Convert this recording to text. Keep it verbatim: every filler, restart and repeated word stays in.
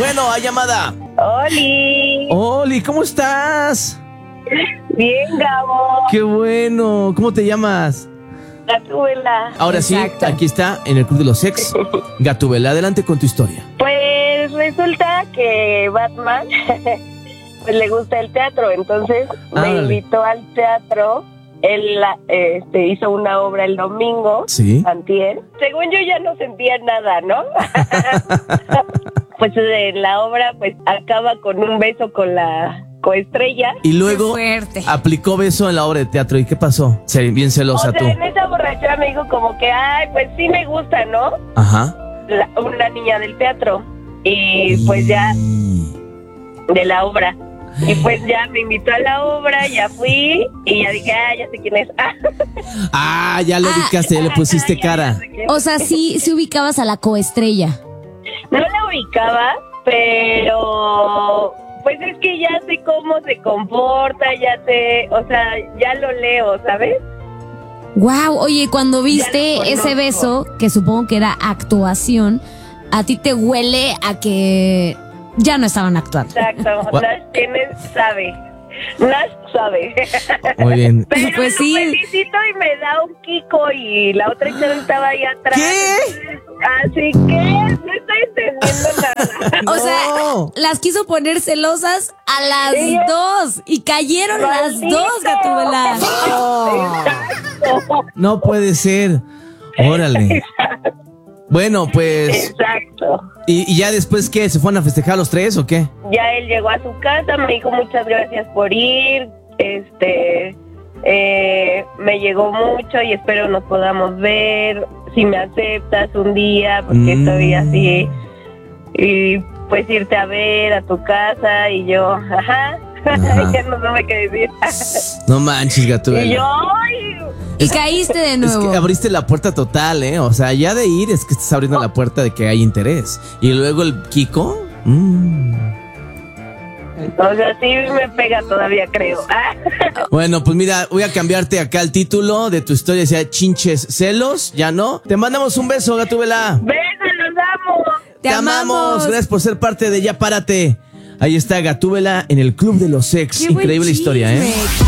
bueno, hay llamada. ¡Oli! Oli, ¿cómo estás? Bien, Gabo. Qué bueno. ¿Cómo te llamas? Gatúbela. Ahora Exacto. sí, aquí está, en el Club de los Ex. Gatúbela, adelante con tu historia. Pues resulta que Batman pues le gusta el teatro, entonces me Árale. invitó al teatro. Él la- este, hizo una obra el domingo, Sí. antier. Según yo ya no sentía nada, ¿no? Pues en la obra pues acaba con un beso con la coestrella. Y luego Qué fuerte. aplicó beso en la obra de teatro. ¿Y qué pasó? Se- Bien celosa O sea, tú. en esa borrachera me dijo como que, ay, pues sí me gusta, ¿no? Ajá. La- una niña del teatro. Y pues ya, Y- de la obra. Y pues ya me invitó a la obra, ya fui y ya dije, ah, ya sé quién es. Ah, ya lo Ah. ubicaste, ya le pusiste Ya, cara. ya sé quién es. O sea, sí, sí ubicabas a la coestrella. No la ubicaba, pero pues es que ya sé cómo se comporta, ya sé, o sea, ya lo leo, ¿sabes? Wow, oye, cuando viste Ya lo ese conozco. beso, que supongo que era actuación, a ti te huele a que ya no estaban actuando. Exacto, Gua- Nash tiene, sabe, Nash sabe. Muy bien. Pero Pues sí. lo felicito y me da un kiko y la otra chava estaba ahí atrás. ¿Qué? Así que no estoy entendiendo nada. O sea, No. las quiso poner celosas a las Sí. dos y cayeron las ¡Maldito! dos, Gatúbela. Exacto. No puede ser. Órale. Bueno, pues. Exacto. ¿Y, y ya después qué? ¿Se fueron a festejar los tres o qué? Ya él llegó a su casa, me dijo muchas gracias por ir, este, eh, me llegó mucho y espero nos podamos ver, si me aceptas un día, porque Mm. estoy así, y pues irte a ver a tu casa, y yo, ajá, Ajá. ya no sé qué decir. No manches, Y yo, Gatúbela. ay, Y caíste de Es nuevo. que abriste la puerta total, ¿eh? O sea, ya de ir es que estás abriendo la puerta de que hay interés. Y luego el Kiko. mm. o sea, sí me pega todavía, creo. Bueno, pues mira, voy a cambiarte acá el título de tu historia. Sea chinches celos, ya no. Te mandamos un beso, Gatúbela. Besos, los amo. Te amamos. Gracias por ser parte de Ya Párate. Ahí está Gatúbela en el Club de los Ex. Qué buen Increíble historia, ¿eh? chisme.